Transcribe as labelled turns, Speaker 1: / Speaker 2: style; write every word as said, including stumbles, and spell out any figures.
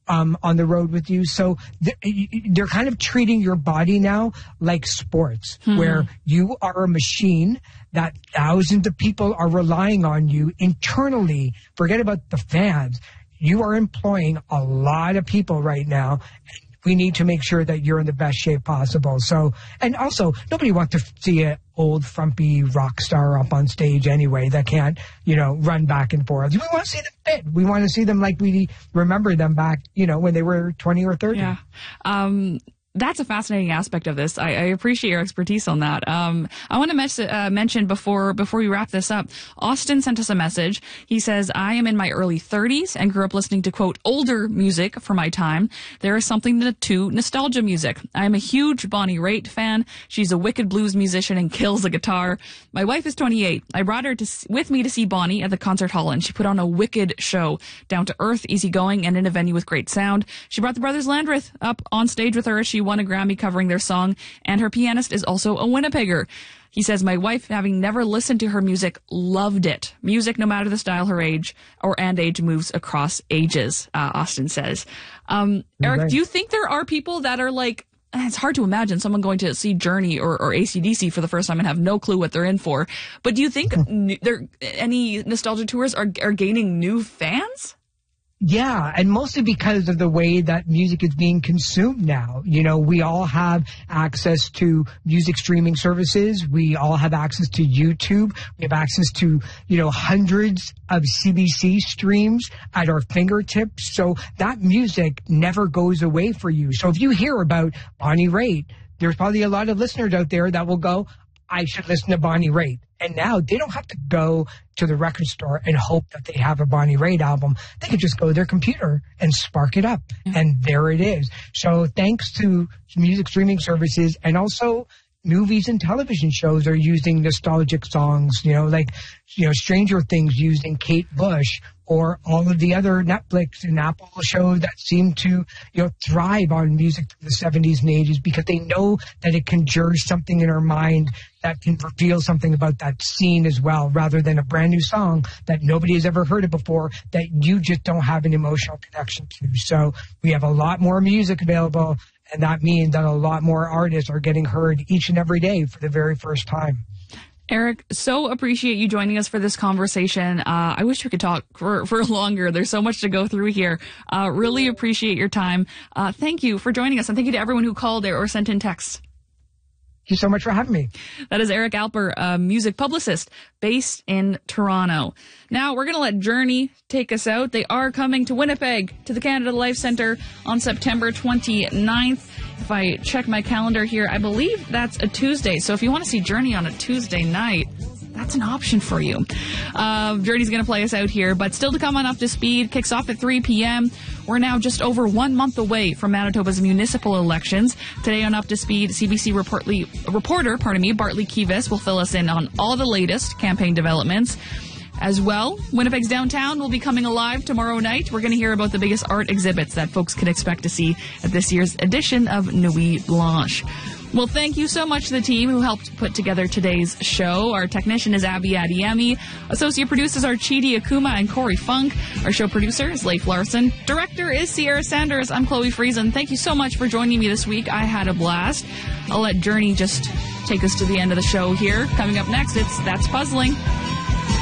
Speaker 1: um, on the road with you. So th- they're kind of treating your body now like sports, hmm. where you are a machine that thousands of people are relying on you internally. Forget about the fans. You are employing a lot of people right now. We need to make sure that you're in the best shape possible. So, and also, nobody wants to see an old, frumpy rock star up on stage anyway that can't, you know, run back and forth. We want to see them fit. We want to see them like we remember them back, you know, when they were twenty or thirty.
Speaker 2: Yeah. Um, That's a fascinating aspect of this. I, I appreciate your expertise on that. Um, I want to mes- uh, mention before before we wrap this up, Austin sent us a message. He says, I am in my early thirties and grew up listening to, quote, older music for my time. There is something to, to nostalgia music. I am a huge Bonnie Raitt fan. She's a wicked blues musician and kills the guitar. My wife is twenty-eight. I brought her to with me to see Bonnie at the concert hall, and she put on a wicked show. Down to earth, easygoing, and in a venue with great sound. She brought the Brothers Landreth up on stage with her as she won a Grammy covering their song, and her pianist is also a Winnipegger. He says, my wife, having never listened to her music, loved it. Music, no matter the style, her age, or and age, moves across ages, uh, Austin says. Um, Eric, right. Do you think there are people that are like, it's hard to imagine someone going to see Journey or, or A C D C for the first time and have no clue what they're in for, but do you think n- there any nostalgia tours are, are gaining new fans?
Speaker 1: Yeah, and mostly because of the way that music is being consumed now. You know, we all have access to music streaming services. We all have access to YouTube. We have access to, you know, hundreds of C B C streams at our fingertips. So that music never goes away for you. So if you hear about Bonnie Raitt, there's probably a lot of listeners out there that will go, I should listen to Bonnie Raitt. And now they don't have to go to the record store and hope that they have a Bonnie Raitt album. They can just go to their computer and spark it up. Mm-hmm. And there it is. So thanks to music streaming services, and also movies and television shows are using nostalgic songs, you know, like, you know, Stranger Things using Kate Bush, or all of the other Netflix and Apple shows that seem to, you know, thrive on music from the seventies and eighties because they know that it conjures something in our mind that can reveal something about that scene as well, rather than a brand new song that nobody has ever heard of before that you just don't have an emotional connection to. So we have a lot more music available, and that means that a lot more artists are getting heard each and every day for the very first time.
Speaker 2: Eric, so appreciate you joining us for this conversation. Uh, I wish we could talk for, for longer. There's so much to go through here. Uh, really appreciate your time. Uh, thank you for joining us, and thank you to everyone who called or sent in texts.
Speaker 1: Thank you so much for having me.
Speaker 2: That is Eric Alper, a music publicist based in Toronto. Now we're going to let Journey take us out. They are coming to Winnipeg to the Canada Life Centre on September twenty-ninth. If I check my calendar here, I believe that's a Tuesday. So if you want to see Journey on a Tuesday night, that's an option for you. Uh, Journey's going to play us out here, but still to come on Up to Speed. Kicks off at three p.m. We're now just over one month away from Manitoba's municipal elections. Today on Up to Speed, C B C reportly, reporter, pardon me, Bartley Kivas will fill us in on all the latest campaign developments. As well, Winnipeg's downtown will be coming alive tomorrow night. We're going to hear about the biggest art exhibits that folks can expect to see at this year's edition of Nuit Blanche. Well, thank you so much to the team who helped put together today's show. Our technician is Abby Adiemi. Associate producers are Chidi Akuma and Corey Funk. Our show producer is Leif Larson. Director is Sierra Sanders. I'm Chloe Friesen. Thank you so much for joining me this week. I had a blast. I'll let Journey just take us to the end of the show here. Coming up next, it's That's Puzzling.